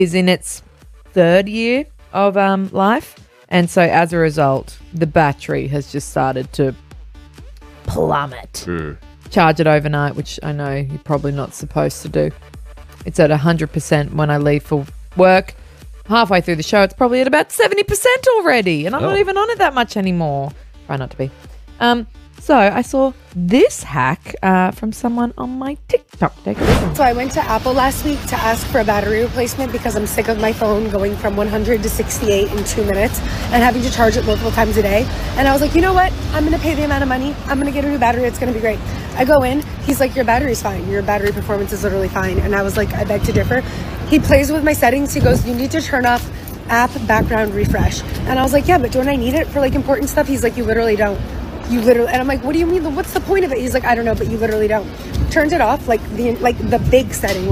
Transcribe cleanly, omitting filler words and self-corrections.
is in its third year of life. And so as a result, the battery has just started to plummet. Charge it overnight, which I know you're probably not supposed to do. It's at 100% when I leave for work. Halfway through the show, it's probably at about 70% already. And I'm not even on it that much anymore. Try not to be. So I saw this hack from someone on my TikTok. Take a listen. So I went to Apple last week to ask for a battery replacement because I'm sick of my phone going from 100 to 68 in 2 minutes and having to charge it multiple times a day. And I was like, you know what? I'm going to pay the amount of money. I'm going to get a new battery. It's going to be great. I go in. He's like, your battery's fine. Your battery performance is literally fine. And I was like, I beg to differ. He plays with my settings. He goes, you need to turn off app background refresh. And I was like, yeah, but don't I need it for like important stuff? He's like, you literally don't. And I'm like, what do you mean? What's the point of it? He's like, I don't know, but you literally don't. Turned it off, like the big setting.